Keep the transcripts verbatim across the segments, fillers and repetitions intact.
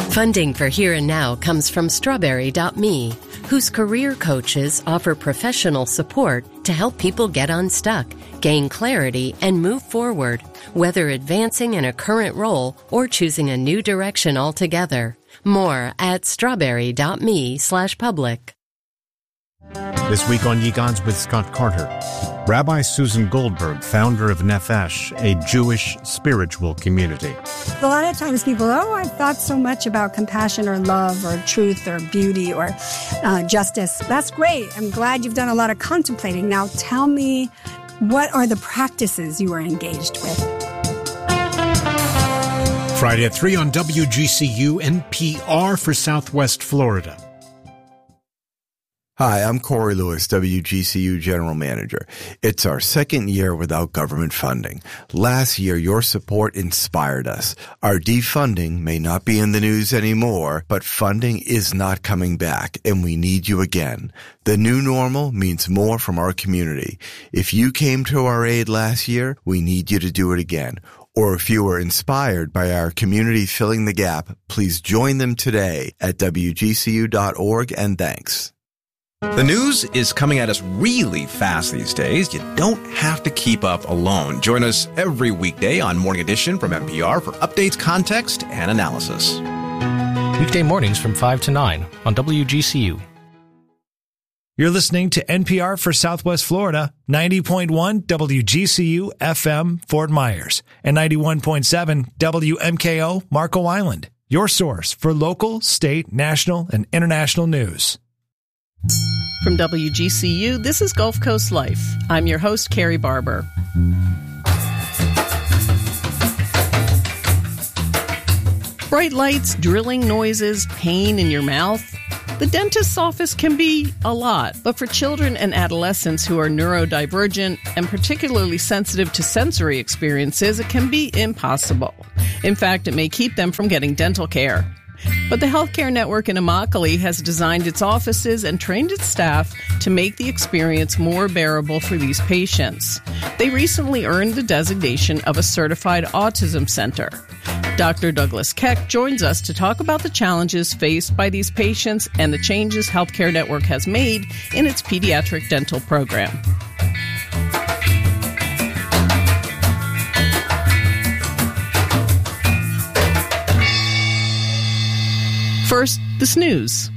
Funding for Here and Now comes from Strawberry dot me, whose career coaches offer professional support to help people get unstuck, gain clarity, and move forward, whether advancing in a current role or choosing a new direction altogether. More at strawberry dot me slash public. This week on Yegans with Scott Carter, Rabbi Susan Goldberg, founder of Nefesh, a Jewish spiritual community. A lot of times people, oh, I've thought so much about compassion or love or truth or beauty or uh, justice. That's great. I'm glad you've done a lot of contemplating. Now tell me, what are the practices you are engaged with? Friday at three on W G C U N P R for Southwest Florida. Hi, I'm Corey Lewis, W G C U General Manager. It's our second year without government funding. Last year, your support inspired us. Our defunding may not be in the news anymore, but funding is not coming back, and we need you again. The new normal means more from our community. If you came to our aid last year, we need you to do it again. Or if you were inspired by our community filling the gap, please join them today at W G C U dot org, and thanks. The news is coming at us really fast these days. You don't have to keep up alone. Join us every weekday on Morning Edition from N P R for updates, context, and analysis. Weekday mornings from five to nine on W G C U. You're listening to N P R for Southwest Florida, ninety point one W G C U F M Fort Myers, and ninety-one point seven W M K O Marco Island. Your source for local, state, national, and international news. From W G C U, this is Gulf Coast Life. I'm your host, Carrie Barber. Bright lights, drilling noises, pain in your mouth. The dentist's office can be a lot, but for children and adolescents who are neurodivergent and particularly sensitive to sensory experiences, it can be impossible. In fact, it may keep them from getting dental care. But the healthcare network in Immokalee has designed its offices and trained its staff to make the experience more bearable for these patients. They recently earned the designation of a certified autism center. Doctor Douglas Keck joins us to talk about the challenges faced by these patients and the changes Healthcare Network has made in its pediatric dental program. First, the snooze.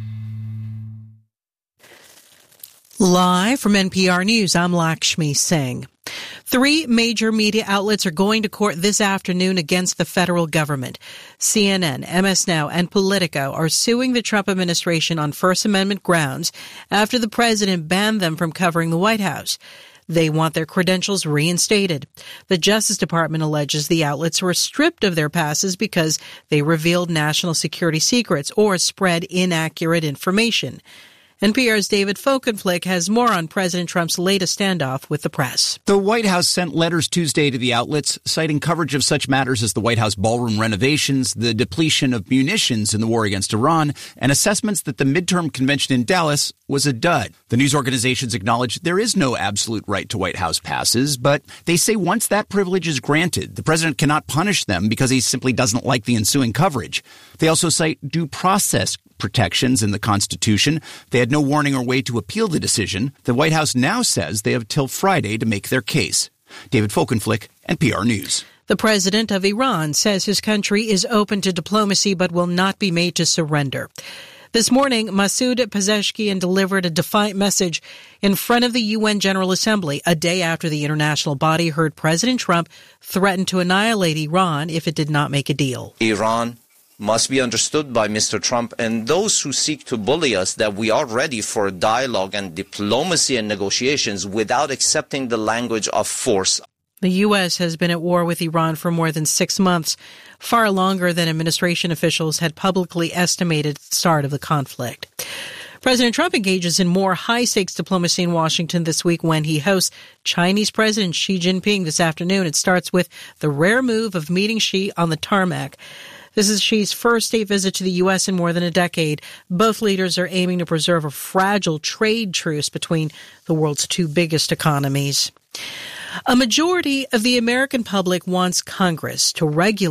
Live from N P R News, I'm Lakshmi Singh. Three major media outlets are going to court this afternoon against the federal government. C N N, M S Now, and Politico are suing the Trump administration on First Amendment grounds after the president banned them from covering the White House. They want their credentials reinstated. The Justice Department alleges the outlets were stripped of their passes because they revealed national security secrets or spread inaccurate information. N P R's David Folkenflik has more on President Trump's latest standoff with the press. The White House sent letters Tuesday to the outlets citing coverage of such matters as the White House ballroom renovations, the depletion of munitions in the war against Iran, and assessments that the midterm convention in Dallas was a dud. The news organizations acknowledge there is no absolute right to White House passes, but they say once that privilege is granted, the president cannot punish them because he simply doesn't like the ensuing coverage. They also cite due process protections in the Constitution. They had no warning or way to appeal the decision. The White House now says they have till Friday to make their case. David Folkenflik, N P R News. The president of Iran says his country is open to diplomacy but will not be made to surrender. This morning, Masoud Pezeshkian delivered a defiant message in front of the U N General Assembly a day after the international body heard President Trump threaten to annihilate Iran if it did not make a deal. Iran must be understood by Mister Trump and those who seek to bully us that we are ready for dialogue and diplomacy and negotiations without accepting the language of force. The U S has been at war with Iran for more than six months, far longer than administration officials had publicly estimated at the start of the conflict. President Trump engages in more high-stakes diplomacy in Washington this week when he hosts Chinese President Xi Jinping this afternoon. It starts with the rare move of meeting Xi on the tarmac. This is Xi's first state visit to the U S in more than a decade. Both leaders are aiming to preserve a fragile trade truce between the world's two biggest economies. A majority of the American public wants Congress to regulate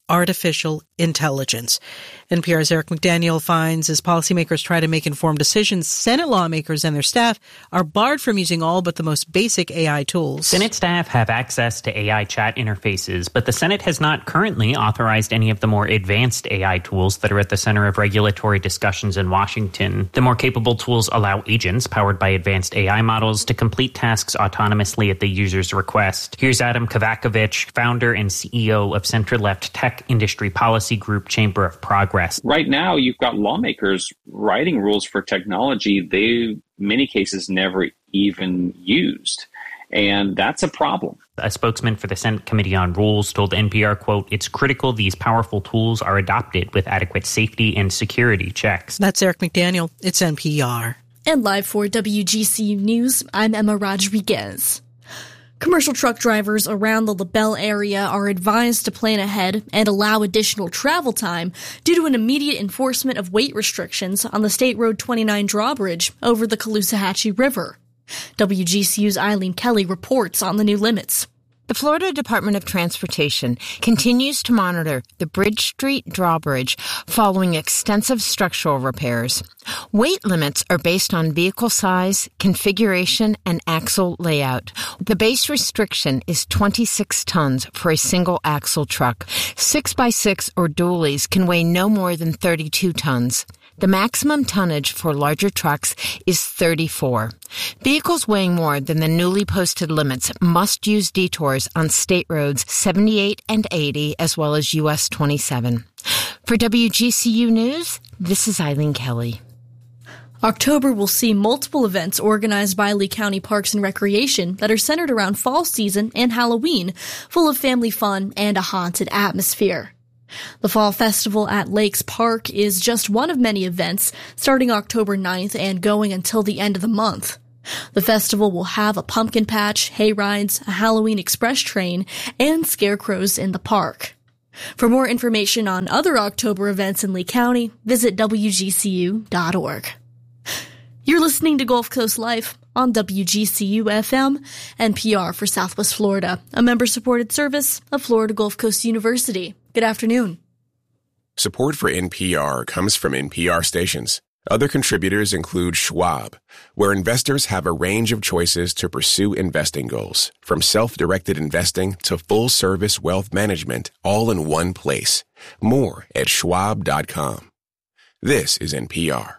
artificial intelligence. N P R's Eric McDaniel finds as policymakers try to make informed decisions, Senate lawmakers and their staff are barred from using all but the most basic A I tools. Senate staff have access to A I chat interfaces, but the Senate has not currently authorized any of the more advanced A I tools that are at the center of regulatory discussions in Washington. The more capable tools allow agents powered by advanced A I models to complete tasks autonomously at the user's request. Here's Adam Kovakovich, founder and C E O of center-left tech industry policy group Chamber of Progress. Right now, you've got lawmakers writing rules for technology they, in many cases, never even used. And that's a problem. A spokesman for the Senate Committee on Rules told N P R, quote, "It's critical these powerful tools are adopted with adequate safety and security checks." That's Eric McDaniel. It's N P R. And live for W G C U News, I'm Emma Rodriguez. Commercial truck drivers around the LaBelle area are advised to plan ahead and allow additional travel time due to an immediate enforcement of weight restrictions on the State Road twenty-nine drawbridge over the Caloosahatchee River. W G C U's Eileen Kelly reports on the new limits. The Florida Department of Transportation continues to monitor the Bridge Street drawbridge following extensive structural repairs. Weight limits are based on vehicle size, configuration, and axle layout. The base restriction is twenty-six tons for a single axle truck. six by six or dualies can weigh no more than thirty-two tons. The maximum tonnage for larger trucks is thirty-four. Vehicles weighing more than the newly posted limits must use detours on state roads seventy-eight and eighty as well as U S twenty-seven. For W G C U News, this is Eileen Kelly. October will see multiple events organized by Lee County Parks and Recreation that are centered around fall season and Halloween, full of family fun and a haunted atmosphere. The Fall Festival at Lakes Park is just one of many events starting October ninth and going until the end of the month. The festival will have a pumpkin patch, hay rides, a Halloween express train, and scarecrows in the park. For more information on other October events in Lee County, visit W G C U dot org. You're listening to Gulf Coast Life on W G C U F M, N P R for Southwest Florida, a member-supported service of Florida Gulf Coast University. Good afternoon. Support for N P R comes from N P R stations. Other contributors include Schwab, where investors have a range of choices to pursue investing goals, from self-directed investing to full-service wealth management, all in one place. More at schwab dot com. This is N P R.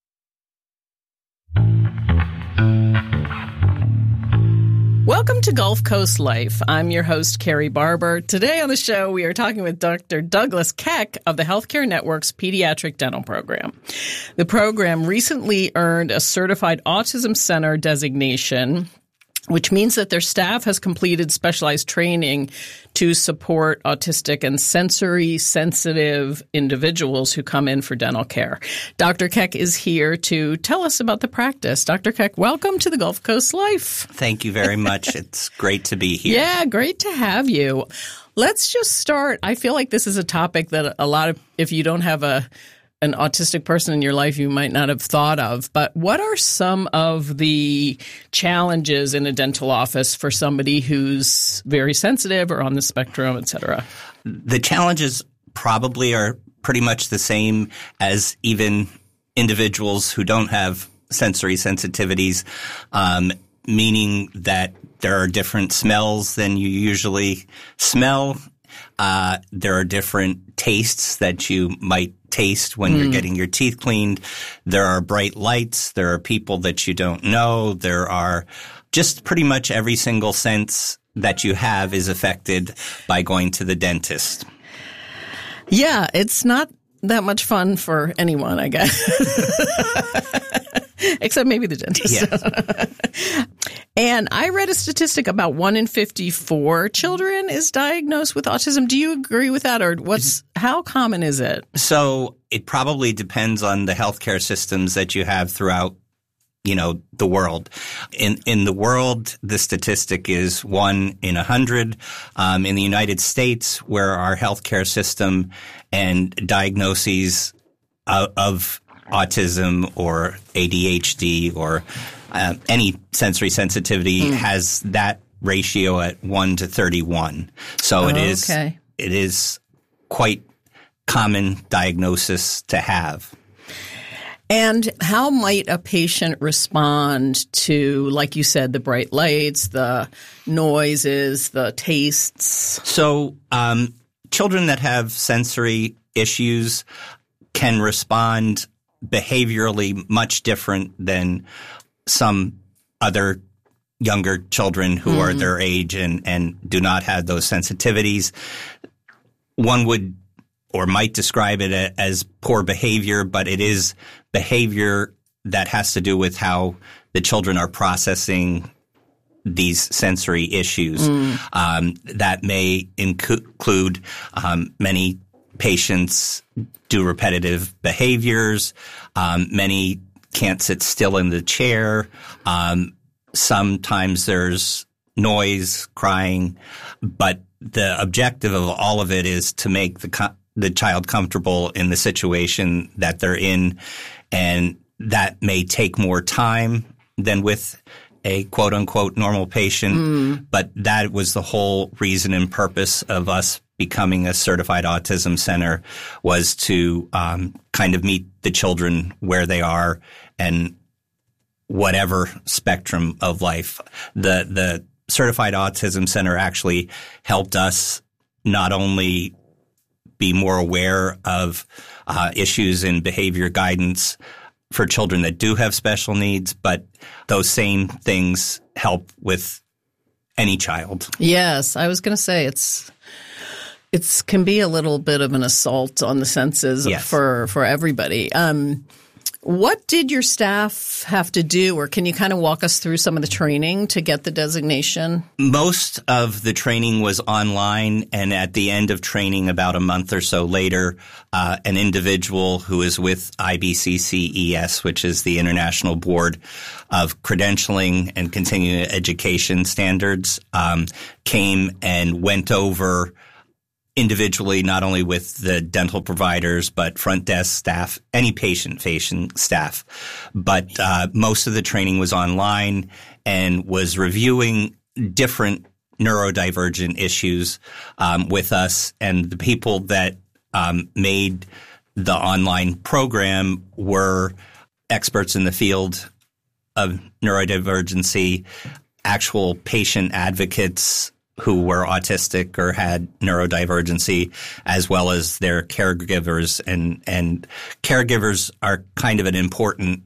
Welcome to Gulf Coast Life. I'm your host, Carrie Barber. Today on the show, we are talking with Doctor Douglas Keck of the Healthcare Network's Pediatric Dental Program. The program recently earned a Certified Autism Center designation, which means that their staff has completed specialized training to support autistic and sensory-sensitive individuals who come in for dental care. Doctor Keck is here to tell us about the practice. Doctor Keck, welcome to the Gulf Coast Life. Thank you very much. It's great to be here. Yeah, great to have you. Let's just start. I feel like this is a topic that a lot of, if you don't have a an autistic person in your life, you might not have thought of. But what are some of the challenges in a dental office for somebody who's very sensitive or on the spectrum, et cetera? The challenges probably are pretty much the same as even individuals who don't have sensory sensitivities, um, meaning that there are different smells than you usually smell. Uh, there are different tastes that you might taste when mm. you're getting your teeth cleaned. There are bright lights. There are people that you don't know. There are just pretty much every single sense that you have is affected by going to the dentist. Yeah, it's not that much fun for anyone, I guess. Except maybe the dentist. Yes. And I read a statistic about one in fifty-four children is diagnosed with autism. Do you agree with that, or what's how common is it? So it probably depends on the healthcare systems that you have throughout, you know, the world. In in the world, the statistic is one in a hundred. Um, in the United States, where our healthcare system and diagnoses of, of autism or A D H D or uh, any sensory sensitivity mm. has that ratio at one to thirty-one. So oh, it is okay. it is quite common diagnosis to have. And how might a patient respond to, like you said, the bright lights, the noises, the tastes? So um, children that have sensory issues can respond behaviorally much different than some other younger children who mm. are their age and, and do not have those sensitivities. One would or might describe it as poor behavior, but it is behavior that has to do with how the children are processing these sensory issues. Mm. Um, that may include um, many patients do repetitive behaviors. Um, many can't sit still in the chair. Um, sometimes there's noise, crying, but the objective of all of it is to make the co- the child comfortable in the situation that they're in, and that may take more time than with a quote-unquote normal patient, mm. but that was the whole reason and purpose of us becoming a certified autism center, was to um, kind of meet the children where they are and whatever spectrum of life. The the certified autism center actually helped us not only be more aware of uh, issues in behavior guidance for children that do have special needs, but those same things help with any child. Yes, I was going to say it's it's can be a little bit of an assault on the senses yes. for for everybody. Um, what did your staff have to do, or can you kind of walk us through some of the training to get the designation? Most of the training was online, and at the end of training, about a month or so later, uh, an individual who is with I B C C E S, which is the International Board of Credentialing and Continuing Education Standards, um, came and went over individually, not only with the dental providers, but front desk staff, any patient-facing staff. But uh, most of the training was online and was reviewing different neurodivergent issues um, with us. And the people that um, made the online program were experts in the field of neurodivergency, actual patient advocates who were autistic or had neurodivergency, as well as their caregivers. And, and caregivers are kind of an important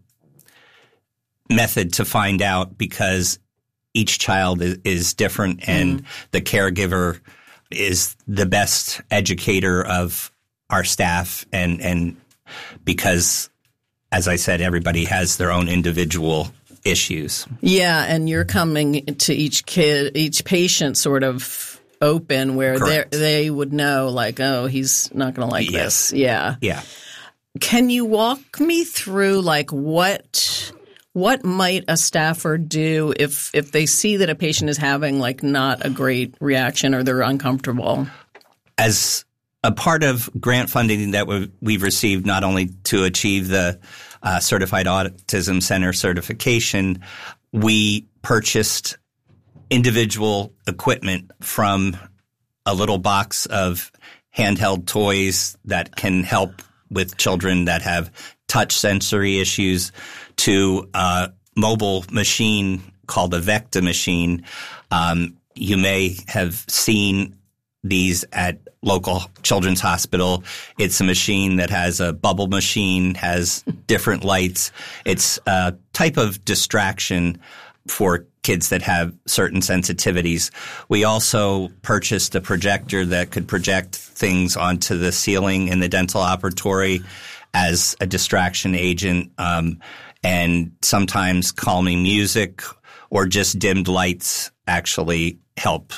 method to find out, because each child is, is different, and mm. the caregiver is the best educator of our staff. And, and because, as I said, everybody has their own individual issues. Yeah, and you're coming to each kid, each patient sort of open, where they they would know, like, oh, he's not going to like yes. this. Yeah. Yeah. Can you walk me through, like, what what might a staffer do if if they see that a patient is having, like, not a great reaction or they're uncomfortable? As a part of grant funding that we've received, not only to achieve the Uh, Certified Autism Center certification, we purchased individual equipment from a little box of handheld toys that can help with children that have touch sensory issues to a mobile machine called a Vecta machine. Um, you may have seen these at local children's hospital. It's a machine that has a bubble machine, has different lights. It's a type of distraction for kids that have certain sensitivities. We also purchased a projector that could project things onto the ceiling in the dental operatory as a distraction agent, um, and sometimes calming music or just dimmed lights actually help.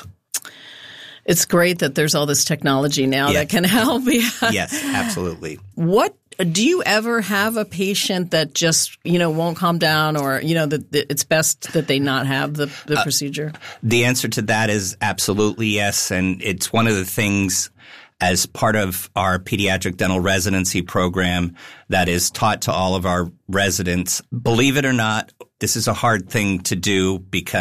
It's great that there's all this technology now yes. that can help. Yeah. Yes, absolutely. What do you ever have a patient that just, you know, won't calm down, or, you know, that, that it's best that they not have the, the uh, procedure? The answer to that is absolutely yes. And it's one of the things as part of our pediatric dental residency program that is taught to all of our residents. Believe it or not, this is a hard thing to do, because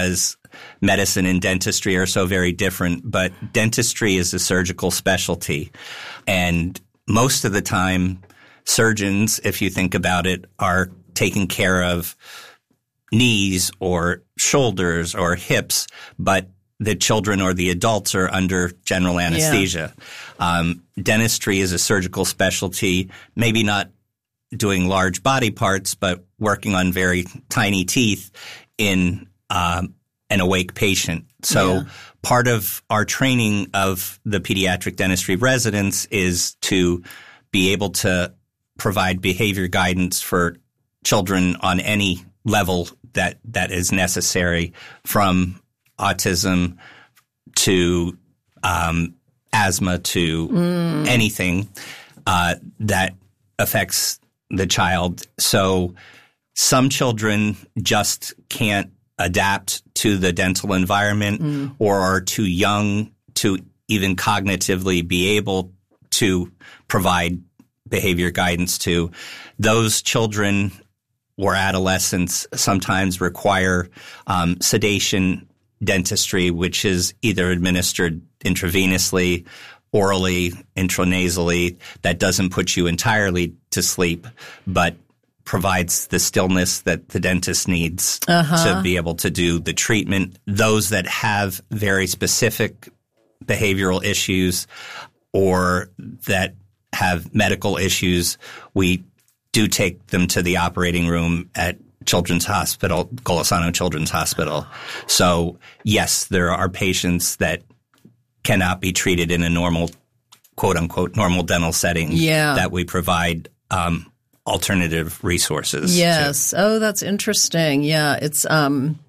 medicine and dentistry are so very different, but dentistry is a surgical specialty. And most of the time, surgeons, if you think about it, are taking care of knees or shoulders or hips, but the children or the adults are under general anesthesia. Yeah. Um, dentistry is a surgical specialty, maybe not doing large body parts, but working on very tiny teeth in um, an awake patient. So yeah. part of our training of the pediatric dentistry residents is to be able to provide behavior guidance for children on any level that that is necessary, from autism to um, asthma to mm. anything uh, that affects the child. So some children just can't adapt to the dental environment mm. or are too young to even cognitively be able to provide behavior guidance to. Those children or adolescents sometimes require um, sedation dentistry, which is either administered intravenously, orally, intranasally. That doesn't put you entirely to sleep, but provides the stillness that the dentist needs uh-huh. to be able to do the treatment. Those that have very specific behavioral issues or that have medical issues, we do take them to the operating room at Children's Hospital, Golisano Children's Hospital. So, yes, there are patients that cannot be treated in a normal, quote-unquote, normal dental setting yeah. that we provide um, alternative resources. Yes. to. Oh, that's interesting. Yeah, it's um, –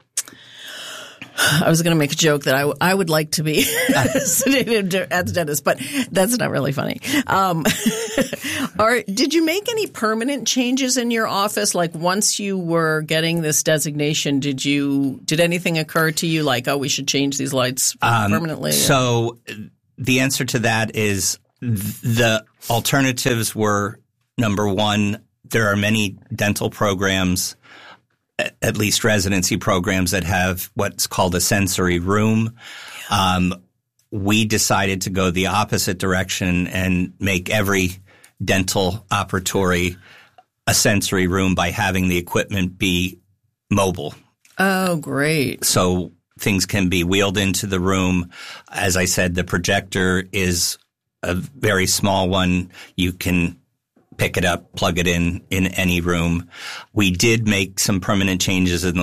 I was going to make a joke that I, w- I would like to be sedated at the dentist, but that's not really funny. Um, are, did you make any permanent changes in your office? Like once you were getting this designation, did you did anything occur to you like, oh, we should change these lights um, permanently? So the answer to that is the alternatives were, number one, there are many dental programs, at least residency programs, that have what's called a sensory room. Um, we decided to go the opposite direction and make every dental operatory a sensory room by having the equipment be mobile. Oh, great. So things can be wheeled into the room. As I said, the projector is a very small one. You can pick it up, plug it in in any room. We did make some permanent changes in the